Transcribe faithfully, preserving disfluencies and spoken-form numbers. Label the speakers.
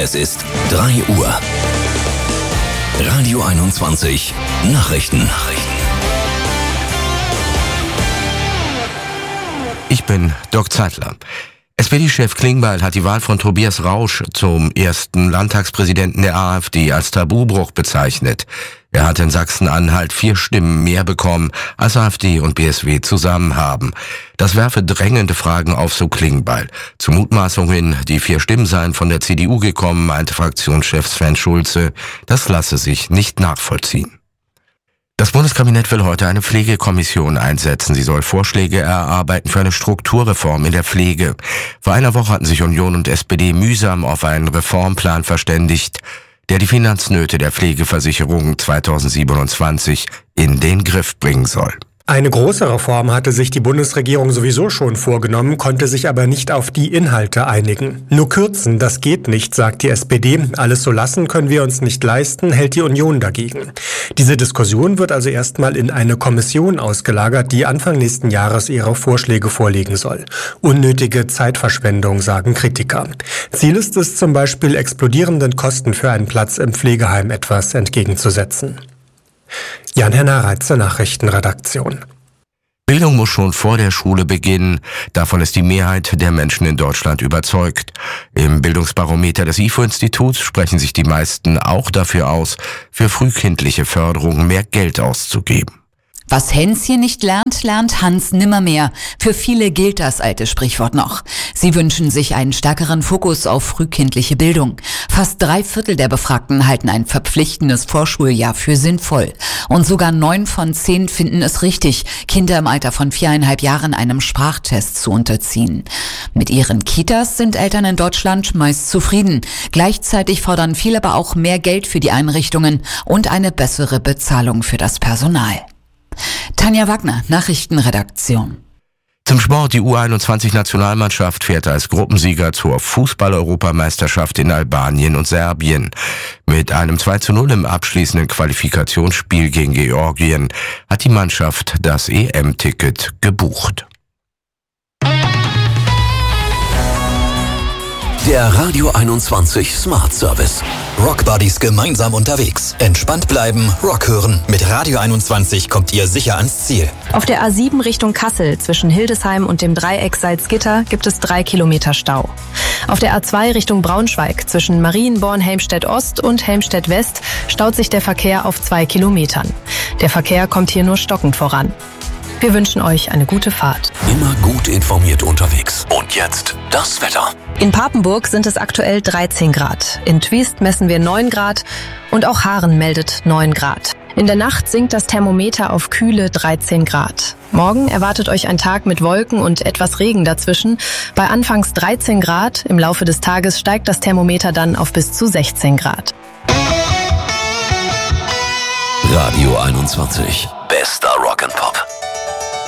Speaker 1: Es ist drei Uhr. Radio einundzwanzig Nachrichten.
Speaker 2: Ich bin Dirk Zeitler. S P D-Chef Klingbeil hat die Wahl von Tobias Rausch zum ersten Landtagspräsidenten der AfD als Tabubruch bezeichnet. Er hat in Sachsen-Anhalt vier Stimmen mehr bekommen, als AfD und B S W zusammen haben. Das werfe drängende Fragen auf, so Klingbeil. Zu Mutmaßungen, die vier Stimmen seien von der C D U gekommen, meinte Fraktionschef Sven Schulze, das lasse sich nicht nachvollziehen. Das Bundeskabinett will heute eine Pflegekommission einsetzen. Sie soll Vorschläge erarbeiten für eine Strukturreform in der Pflege. Vor einer Woche hatten sich Union und S P D mühsam auf einen Reformplan verständigt, der die Finanznöte der Pflegeversicherung zweitausendsiebenundzwanzig in den Griff bringen soll.
Speaker 3: Eine große Reform hatte sich die Bundesregierung sowieso schon vorgenommen, konnte sich aber nicht auf die Inhalte einigen. Nur kürzen, das geht nicht, sagt die S P D. Alles so lassen können wir uns nicht leisten, hält die Union dagegen. Diese Diskussion wird also erstmal in eine Kommission ausgelagert, die Anfang nächsten Jahres ihre Vorschläge vorlegen soll. Unnötige Zeitverschwendung, sagen Kritiker. Ziel ist es zum Beispiel, explodierenden Kosten für einen Platz im Pflegeheim etwas entgegenzusetzen. Jan-Henner Reitz, Nachrichtenredaktion.
Speaker 2: Bildung muss schon vor der Schule beginnen. Davon ist die Mehrheit der Menschen in Deutschland überzeugt. Im Bildungsbarometer des I F O-Instituts sprechen sich die meisten auch dafür aus, für frühkindliche Förderung mehr Geld auszugeben.
Speaker 4: Was Hänschen nicht lernt, lernt Hans nimmermehr. Für viele gilt das alte Sprichwort noch. Sie wünschen sich einen stärkeren Fokus auf frühkindliche Bildung. Fast drei Viertel der Befragten halten ein verpflichtendes Vorschuljahr für sinnvoll. Und sogar neun von zehn finden es richtig, Kinder im Alter von viereinhalb Jahren einem Sprachtest zu unterziehen. Mit ihren Kitas sind Eltern in Deutschland meist zufrieden. Gleichzeitig fordern viele aber auch mehr Geld für die Einrichtungen und eine bessere Bezahlung für das Personal. Tanja Wagner, Nachrichtenredaktion.
Speaker 2: Zum Sport. Die U einundzwanzig-Nationalmannschaft fährt als Gruppensieger zur Fußball-Europameisterschaft in Albanien und Serbien. Mit einem zwei zu null im abschließenden Qualifikationsspiel gegen Georgien hat die Mannschaft das E M-Ticket gebucht.
Speaker 1: Der Radio einundzwanzig Smart Service.
Speaker 5: Rock Buddies gemeinsam unterwegs. Entspannt bleiben, Rock hören. Mit Radio einundzwanzig kommt ihr sicher ans Ziel.
Speaker 6: Auf der A sieben Richtung Kassel zwischen Hildesheim und dem Dreieck Salzgitter gibt es drei Kilometer Stau. Auf der A zwei Richtung Braunschweig zwischen Marienborn-Helmstedt-Ost und Helmstedt-West staut sich der Verkehr auf zwei Kilometern. Der Verkehr kommt hier nur stockend voran. Wir wünschen euch eine gute Fahrt.
Speaker 1: Immer gut informiert unterwegs. Und jetzt das Wetter.
Speaker 6: In Papenburg sind es aktuell dreizehn Grad. In Twiest messen wir neun Grad und auch Haaren meldet neun Grad. In der Nacht sinkt das Thermometer auf kühle dreizehn Grad. Morgen erwartet euch ein Tag mit Wolken und etwas Regen dazwischen. Bei anfangs dreizehn Grad, im Laufe des Tages steigt das Thermometer dann auf bis zu sechzehn Grad.
Speaker 1: Radio einundzwanzig. Bester Rock'n'Pop.